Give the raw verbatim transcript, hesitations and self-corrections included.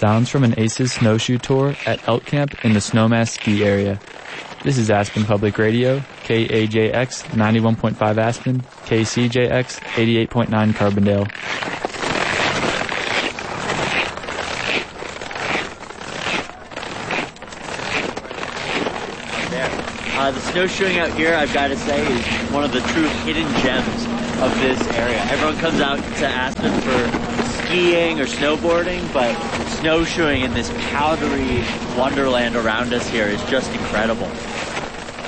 Sounds from an ACES snowshoe tour at Elk Camp in the Snowmass ski area. This is Aspen Public Radio, K A J X ninety-one point five Aspen, K C J X eighty-eight point nine Carbondale. Uh, the snowshoeing out here, I've got to say, is one of the true hidden gems of this area. Everyone comes out to Aspen for skiing or snowboarding, but snowshoeing in this powdery wonderland around us here is just incredible.